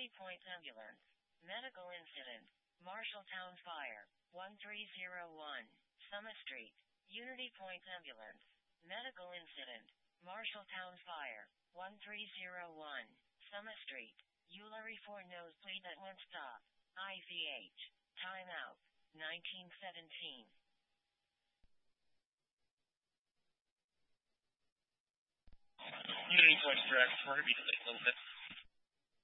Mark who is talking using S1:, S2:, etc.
S1: Unity Point Ambulance. Medical incident. Marshalltown Fire. 1301. Summit Street. Unity Point Ambulance. Medical incident. Marshalltown Fire. 1301. Summit Street. Ulari 4 nosebleed at one stop. IVH. Timeout. 1917.
S2: Unity Point direct. We're going to be late a little bit.